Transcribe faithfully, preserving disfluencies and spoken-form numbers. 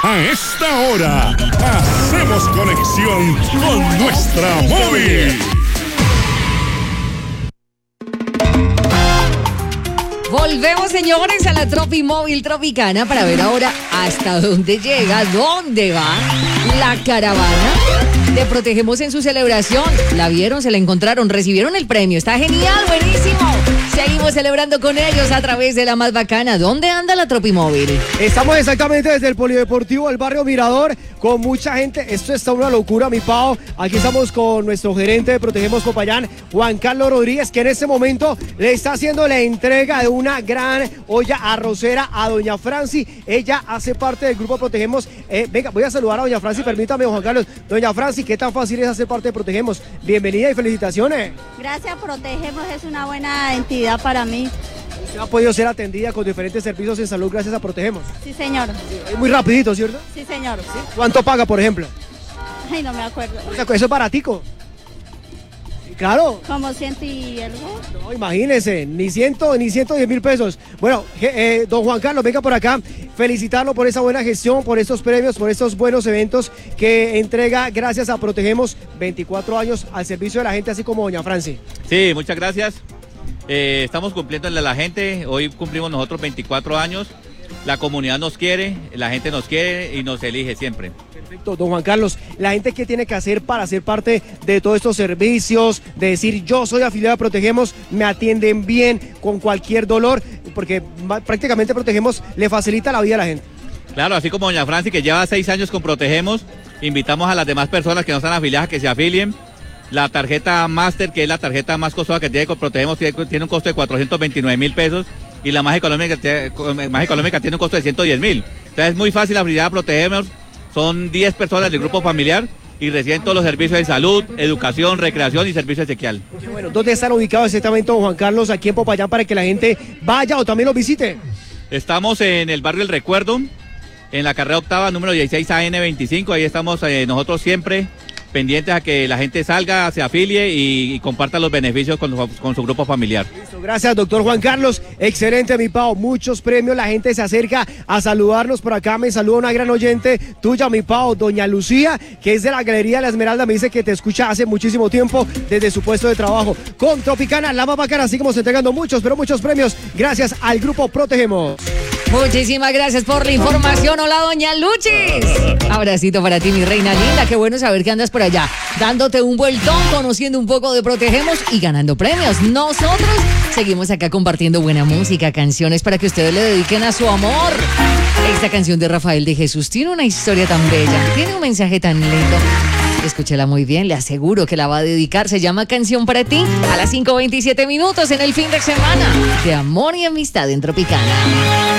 A esta hora, hacemos conexión con nuestra móvil. Volvemos, señores, a la Tropi Móvil Tropicana para ver ahora hasta dónde llega, dónde va la caravana de Protegemos en su celebración. La vieron, se la encontraron, recibieron el premio. Está genial, buenísimo. Seguimos celebrando con ellos a través de la más bacana. ¿Dónde anda la Tropi Móvil? Estamos exactamente desde el Polideportivo del barrio Mirador, con mucha gente. Esto está una locura, mi Pao. Aquí estamos con nuestro gerente de Protegemos Popayán, Juan Carlos Rodríguez, que en este momento le está haciendo la entrega de una gran olla arrocera a doña Franci. Ella hace parte del grupo Protegemos. Eh, venga, voy a saludar a doña Franci, permítame, Juan Carlos. Doña Franci, ¿qué tan fácil es hacer parte de Protegemos? Bienvenida y felicitaciones. Gracias, Protegemos es una buena entidad para mí. ¿Usted ha podido ser atendida con diferentes servicios en salud gracias a Protegemos? Sí, señor. Es muy rapidito, ¿cierto? Sí, señor. ¿Sí? ¿Cuánto paga, por ejemplo? Ay, no me acuerdo. O sea, eso es baratico. Claro. ¿Como ciento y algo? No, imagínese, ni ciento, ni ciento diez mil pesos. Bueno, eh, don Juan Carlos, venga por acá, felicitarlo por esa buena gestión, por estos premios, por estos buenos eventos que entrega gracias a Protegemos, veinticuatro años al servicio de la gente, así como doña Franci. Sí, muchas gracias. Eh, estamos cumpliéndole a la gente, hoy cumplimos nosotros veinticuatro años, la comunidad nos quiere, la gente nos quiere y nos elige siempre. Perfecto, don Juan Carlos, la gente qué tiene que hacer para ser parte de todos estos servicios, de decir yo soy afiliado a Protegemos, me atienden bien con cualquier dolor, porque prácticamente Protegemos le facilita la vida a la gente. Claro, así como doña Franci, que lleva seis años con Protegemos, invitamos a las demás personas que no están afiliadas a que se afilien. La tarjeta Master, que es la tarjeta más costosa que tiene con Protegemos, tiene, tiene un costo de cuatrocientos veintinueve mil pesos y la más económica, más económica tiene un costo de ciento diez mil. Entonces es muy fácil afiliar a Protegemos, son diez personas del grupo familiar y reciben todos los servicios de salud, educación, recreación y servicio esencial. Bueno, ¿dónde están ubicados exactamente, don Juan Carlos, aquí en Popayán, para que la gente vaya o también los visite? Estamos en el barrio El Recuerdo, en la carrera octava, número dieciséis A N veinticinco, ahí estamos eh, nosotros siempre pendientes a que la gente salga, se afilie y, y comparta los beneficios con, con su grupo familiar. Listo, gracias, doctor Juan Carlos. Excelente, mi Pau. Muchos premios, la gente se acerca a saludarnos por acá. Me saluda una gran oyente tuya, mi Pau, doña Lucía, que es de la Galería La Esmeralda. Me dice que te escucha hace muchísimo tiempo desde su puesto de trabajo. Con Tropicana, la más bacana, seguimos entregando muchos, pero muchos premios gracias al grupo Protegemos. Muchísimas gracias por la información. Hola, doña Luchis. Abracito para ti, mi reina linda. Qué bueno saber que andas por allá, dándote un vueltón, conociendo un poco de Protegemos y ganando premios. Nosotros seguimos acá compartiendo buena música, canciones para que ustedes le dediquen a su amor. Esta canción de Rafael de Jesús tiene una historia tan bella, tiene un mensaje tan lindo. Escúchela muy bien, le aseguro que la va a dedicar. Se llama Canción para ti, a las cinco veintisiete minutos en el fin de semana de amor y amistad en Tropicana.